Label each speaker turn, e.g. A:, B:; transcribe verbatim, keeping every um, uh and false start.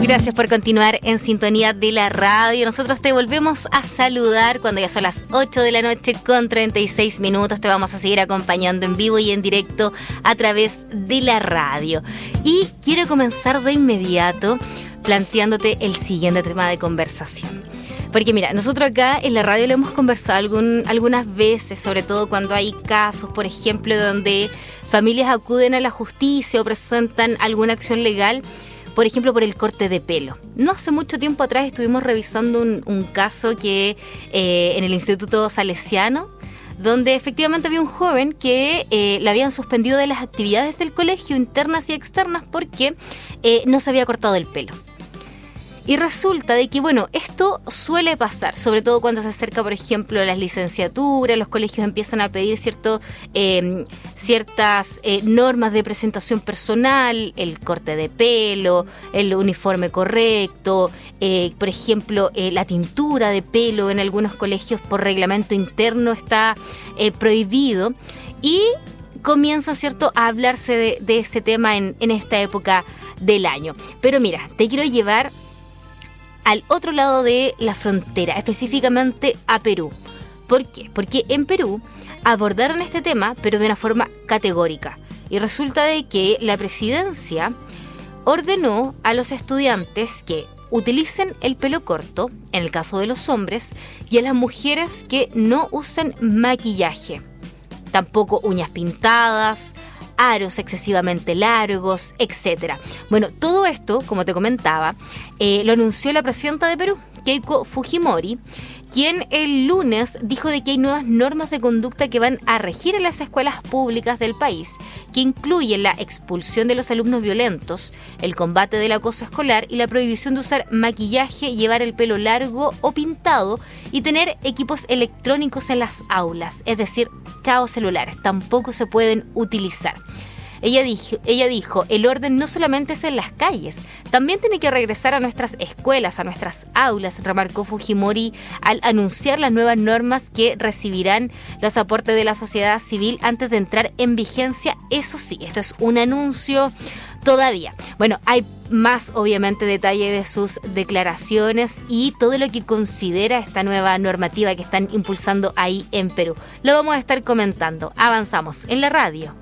A: Gracias por continuar en sintonía de la radio. Nosotros te volvemos a saludar cuando ya son las ocho de la noche con treinta y seis minutos. Te vamos a seguir acompañando en vivo y en directo a través de la radio. Y quiero comenzar de inmediato planteándote el siguiente tema de conversación. Porque mira, nosotros acá en la radio lo hemos conversado algún, algunas veces, sobre todo cuando hay casos, por ejemplo, donde familias acuden a la justicia o presentan alguna acción legal, por ejemplo, por el corte de pelo. No hace mucho tiempo atrás estuvimos revisando un, un caso que eh, en el Instituto Salesiano, donde efectivamente había un joven que eh, le habían suspendido de las actividades del colegio, internas y externas, porque eh, no se había cortado el pelo. Y resulta de que, bueno, esto suele pasar, sobre todo cuando se acerca, por ejemplo, las licenciaturas, los colegios empiezan a pedir cierto, eh, ciertas eh, normas de presentación personal, el corte de pelo, el uniforme correcto, eh, por ejemplo, eh, la tintura de pelo en algunos colegios por reglamento interno está eh, prohibido, y comienza, ¿cierto?, a hablarse de, de ese tema en, en esta época del año. Pero mira, te quiero llevar al otro lado de la frontera, específicamente a Perú. ¿Por qué? Porque en Perú abordaron este tema, pero de una forma categórica. Y resulta de que la presidencia ordenó a los estudiantes que utilicen el pelo corto, en el caso de los hombres, y a las mujeres que no usen maquillaje. Tampoco uñas pintadas, aros excesivamente largos, etcétera. Bueno, todo esto, como te comentaba, eh, lo anunció la presidenta de Perú, Keiko Fujimori, quien el lunes dijo de que hay nuevas normas de conducta que van a regir en las escuelas públicas del país, que incluyen la expulsión de los alumnos violentos, el combate del acoso escolar y la prohibición de usar maquillaje, llevar el pelo largo o pintado y tener equipos electrónicos en las aulas, es decir, chao celulares, tampoco se pueden utilizar. Ella dijo, ella dijo, el orden no solamente es en las calles, también tiene que regresar a nuestras escuelas, a nuestras aulas, remarcó Fujimori al anunciar las nuevas normas que recibirán los aportes de la sociedad civil antes de entrar en vigencia. Eso sí, esto es un anuncio todavía. Bueno, hay más, obviamente, detalle de sus declaraciones y todo lo que considera esta nueva normativa que están impulsando ahí en Perú. Lo vamos a estar comentando. Avanzamos en la radio.